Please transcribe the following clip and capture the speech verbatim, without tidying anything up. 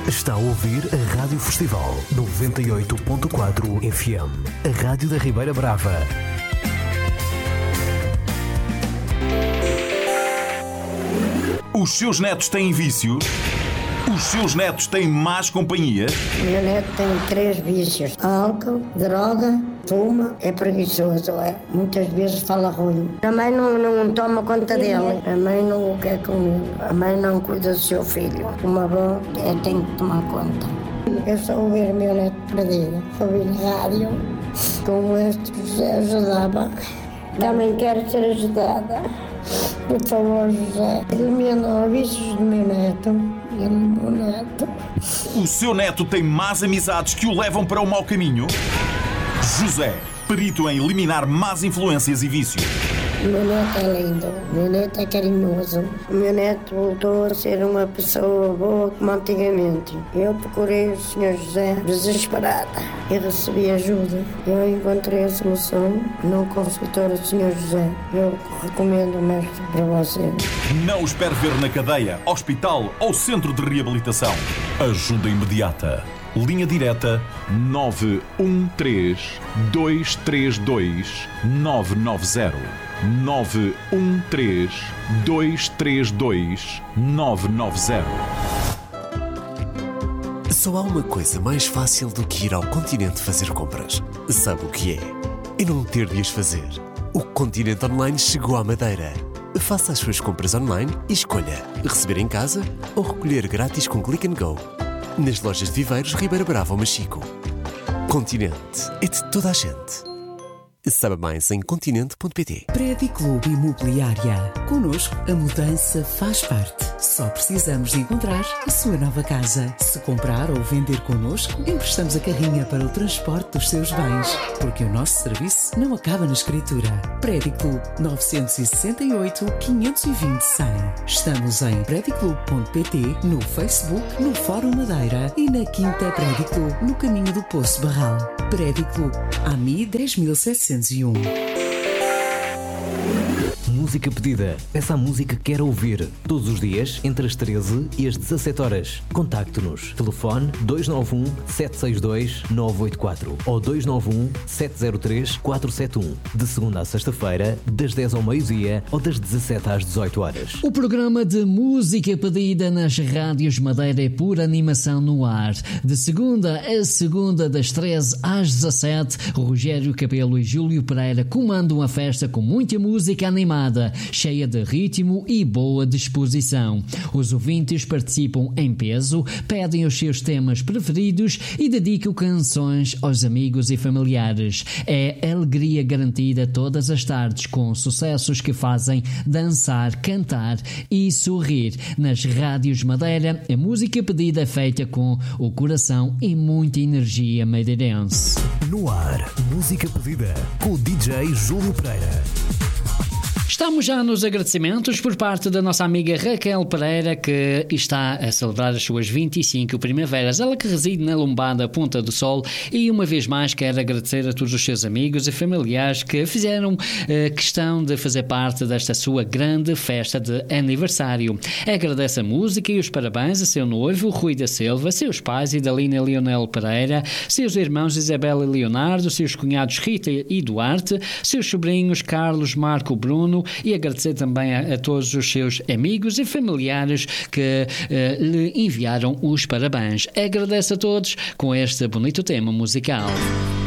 Está a ouvir a Rádio Festival noventa e oito ponto quatro F M, a rádio da Ribeira Brava. Os seus netos têm vícios? Os seus netos têm más companhia? O meu neto tem três vícios: álcool, droga, fuma, é preguiçoso, é. Muitas vezes fala ruim. A mãe não, não toma conta dele, a mãe não o quer com ele, a mãe não cuida do seu filho. Uma avó é, tem que tomar conta. Eu só ouvir o meu neto perdido, ouvir rádio, como este José ajudava. Também quero ser ajudada. Por favor, José, elimina os vícios do meu neto. Ele é meu neto. O seu neto tem más amizades que o levam para o mau caminho? José, perito em eliminar más influências e vícios. O meu neto é lindo, o meu neto é carinhoso. O meu neto voltou a ser uma pessoa boa como antigamente. Eu procurei o senhor José desesperada e recebi ajuda. Eu encontrei a solução no consultório do senhor José. Eu recomendo o mestre para você. Não o espere ver na cadeia, hospital ou centro de reabilitação. Ajuda imediata. Linha direta nove um três, dois três dois, nove nove zero. nove um três, dois três dois, nove nove zero. Só há uma coisa mais fácil do que ir ao Continente fazer compras. Sabe o que é? E não ter de as fazer. O Continente Online chegou à Madeira. Faça as suas compras online e escolha receber em casa ou recolher grátis com Click and Go. Nas lojas de Viveiros, Ribeira Brava ou Machico. Continente é de toda a gente. Saiba mais em continente ponto pt. Prédio Clube Imobiliária. Connosco, a mudança faz parte. Só precisamos de encontrar a sua nova casa. Se comprar ou vender connosco, emprestamos a carrinha para o transporte dos seus bens. Porque o nosso serviço não acaba na escritura. Prédio Clube nove seis oito, quinhentos e vinte, cem. Estamos em prédio clube ponto pt, no Facebook, no Fórum Madeira e na Quinta Prédio Clube, no caminho do Poço Barral. Prédio Clube, A M I dez mil setecentos e um. Música pedida. Peça a música que quer ouvir. Todos os dias, entre as treze e as dezassete horas. Contacte-nos. Telefone dois nove um, sete seis dois, nove oito quatro ou dois nove um, sete zero três, quatro sete um. De segunda a sexta-feira, das dez ao meio-dia ou das dezassete às dezoito horas. O programa de música pedida nas rádios Madeira é pura animação no ar. De segunda a segunda, das treze às dezassete, Rogério Capelo e Júlio Pereira comandam a festa com muita música animada, cheia de ritmo e boa disposição. Os ouvintes participam em peso, pedem os seus temas preferidos e dedicam canções aos amigos e familiares. É alegria garantida todas as tardes, com sucessos que fazem dançar, cantar e sorrir. Nas rádios Madeira, a música pedida é feita com o coração e muita energia madeirense. No ar, música pedida com o D J Júlio Pereira. Estamos já nos agradecimentos por parte da nossa amiga Raquel Pereira, que está a celebrar as suas vinte e cinco primaveras. Ela que reside na Lombada Ponta do Sol, e uma vez mais quer agradecer a todos os seus amigos e familiares que fizeram eh, questão de fazer parte desta sua grande festa de aniversário. Agradece a música e os parabéns a seu noivo Rui da Silva, seus pais Idalina e Leonel Pereira, seus irmãos Isabela e Leonardo, seus cunhados Rita e Duarte, seus sobrinhos Carlos, Marco, Bruno, e agradecer também a, a todos os seus amigos e familiares que uh, lhe enviaram os parabéns. Agradece a todos com este bonito tema musical.